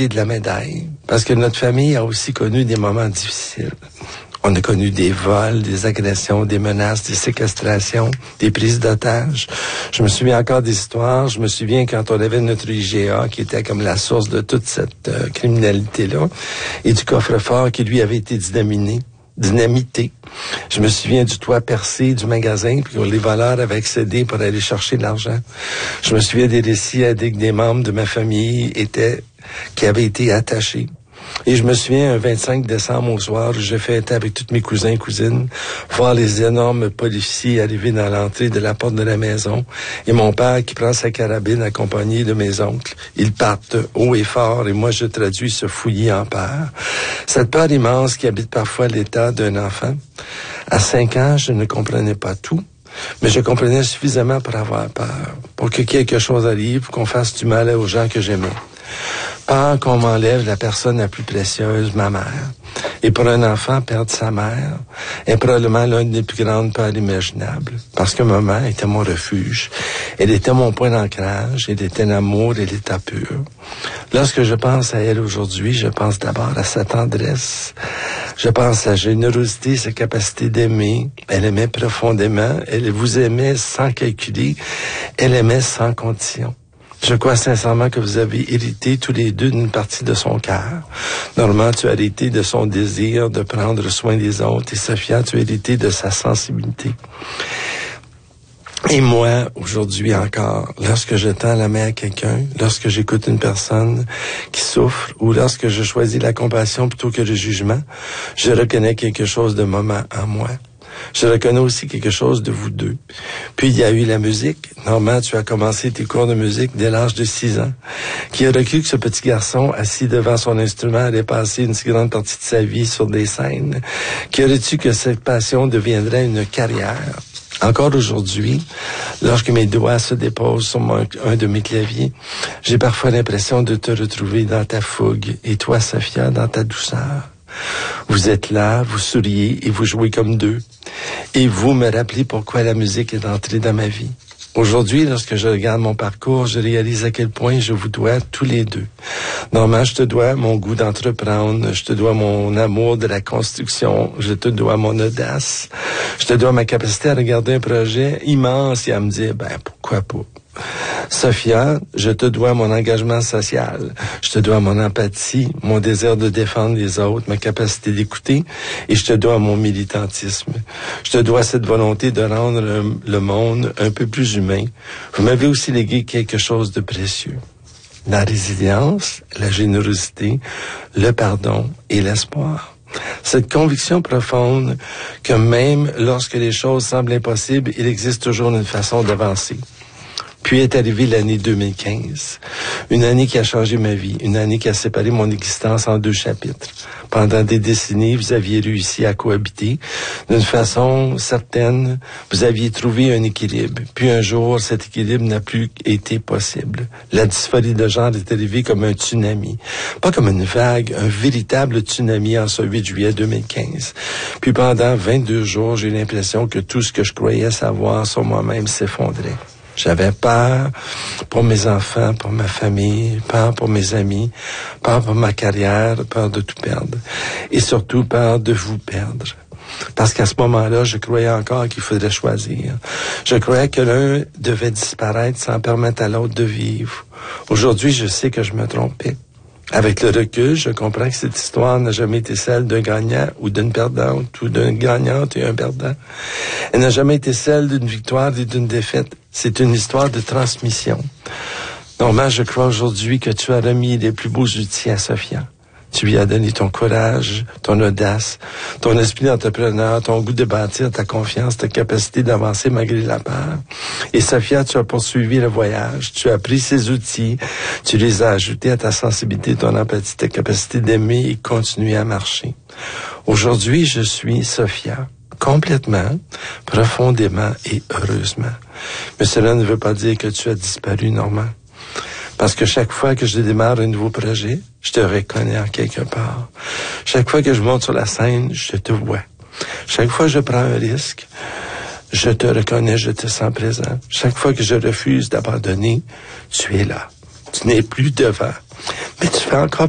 côté de la médaille, parce que notre famille a aussi connu des moments difficiles. On a connu des vols, des agressions, des menaces, des séquestrations, des prises d'otages. Je me souviens encore des histoires. Je me souviens quand on avait notre IGA, qui était comme la source de toute cette criminalité-là, et du coffre-fort qui, lui, avait été dynamité. Je me souviens du toit percé du magasin, puis où les voleurs avaient accédé pour aller chercher de l'argent. Je me souviens des récits avec des membres de ma famille qui avaient été attachés. Et je me souviens, un 25 décembre au soir, je fêtais avec tous mes cousins et cousines, voir les énormes policiers arriver dans l'entrée de la porte de la maison, et mon père qui prend sa carabine accompagné de mes oncles. Ils partent haut et fort, et moi je traduis ce fouillis en peur. Cette peur immense qui habite parfois l'état d'un enfant. À 5 ans, je ne comprenais pas tout, mais je comprenais suffisamment pour avoir peur, pour que quelque chose arrive, qu'on fasse du mal aux gens que j'aimais. Peur qu'on m'enlève la personne la plus précieuse, ma mère. Et pour un enfant, perdre sa mère est probablement l'une des plus grandes peurs imaginables. Parce que maman était mon refuge. Elle était mon point d'ancrage. Elle était l'amour et l'état pur. Lorsque je pense à elle aujourd'hui, je pense d'abord à sa tendresse. Je pense à sa générosité, sa capacité d'aimer. Elle aimait profondément. Elle vous aimait sans calculer. Elle aimait sans condition. Je crois sincèrement que vous avez hérité tous les deux d'une partie de son cœur. Normand, tu as hérité de son désir de prendre soin des autres. Et Sophia, tu as hérité de sa sensibilité. Et moi, aujourd'hui encore, lorsque je tends la main à quelqu'un, lorsque j'écoute une personne qui souffre, ou lorsque je choisis la compassion plutôt que le jugement, je reconnais quelque chose de maman en moi. Je reconnais aussi quelque chose de vous deux. Puis il y a eu la musique. Normand, tu as commencé tes cours de musique dès l'âge de 6 ans. Qui aurait cru que ce petit garçon, assis devant son instrument, allait passer une si grande partie de sa vie sur des scènes? Qui aurait-tu que cette passion deviendrait une carrière? Encore aujourd'hui, lorsque mes doigts se déposent sur un de mes claviers, j'ai parfois l'impression de te retrouver dans ta fougue, et toi, Sophia, dans ta douceur. Vous êtes là, vous souriez et vous jouez comme deux. Et vous me rappelez pourquoi la musique est entrée dans ma vie. Aujourd'hui, lorsque je regarde mon parcours, je réalise à quel point je vous dois tous les deux. Normand, je te dois mon goût d'entreprendre, je te dois mon amour de la construction, je te dois mon audace, je te dois ma capacité à regarder un projet immense et à me dire, pourquoi pas. Sophia, je te dois mon engagement social, je te dois mon empathie, mon désir de défendre les autres, ma capacité d'écouter, et je te dois mon militantisme. Je te dois cette volonté de rendre le monde un peu plus humain. Vous m'avez aussi légué quelque chose de précieux. La résilience, la générosité, le pardon et l'espoir. Cette conviction profonde que même lorsque les choses semblent impossibles, il existe toujours une façon d'avancer. Puis est arrivée l'année 2015, une année qui a changé ma vie, une année qui a séparé mon existence en 2 chapitres. Pendant des décennies, vous aviez réussi à cohabiter. D'une façon certaine, vous aviez trouvé un équilibre. Puis un jour, cet équilibre n'a plus été possible. La dysphorie de genre est arrivée comme un tsunami. Pas comme une vague, un véritable tsunami en ce 8 juillet 2015. Puis pendant 22 jours, j'ai eu l'impression que tout ce que je croyais savoir sur moi-même s'effondrait. J'avais peur pour mes enfants, pour ma famille, peur pour mes amis, peur pour ma carrière, peur de tout perdre. Et surtout peur de vous perdre. Parce qu'à ce moment-là, je croyais encore qu'il faudrait choisir. Je croyais que l'un devait disparaître sans permettre à l'autre de vivre. Aujourd'hui, je sais que je me trompais. Avec le recul, je comprends que cette histoire n'a jamais été celle d'un gagnant ou d'une perdante, ou d'une gagnante et un perdant. Elle n'a jamais été celle d'une victoire et d'une défaite. C'est une histoire de transmission. Normand, je crois aujourd'hui que tu as remis les plus beaux outils à Sophia. Tu lui as donné ton courage, ton audace, ton esprit d'entrepreneur, ton goût de bâtir, ta confiance, ta capacité d'avancer malgré la peur. Et Sophia, tu as poursuivi le voyage. Tu as pris ces outils, tu les as ajoutés à ta sensibilité, ton empathie, ta capacité d'aimer et continuer à marcher. Aujourd'hui, je suis Sophia, complètement, profondément et heureusement. Mais cela ne veut pas dire que tu as disparu, Normand. Parce que chaque fois que je démarre un nouveau projet, je te reconnais en quelque part. Chaque fois que je monte sur la scène, je te vois. Chaque fois que je prends un risque, je te reconnais, je te sens présent. Chaque fois que je refuse d'abandonner, tu es là. Tu n'es plus devant. Mais tu fais encore